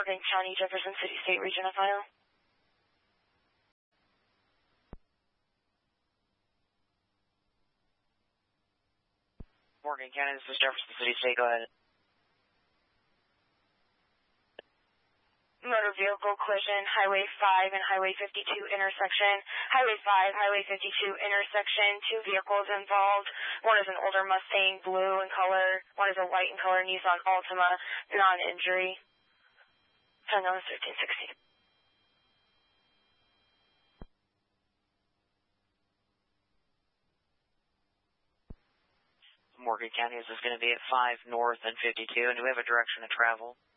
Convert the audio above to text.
Morgan County, Jefferson City, State Region of Ohio. Morgan County, this is Jefferson City, State. Go ahead. Motor vehicle collision, Highway 5 and Highway 52 intersection. Highway 5, Highway 52 intersection, 2 vehicles involved. One is an older Mustang, blue in color. One is a white in color, Nissan Altima, non-injury. 10-1360. Morgan County, this is going to be at 5 north and 52, and do we have a direction of travel?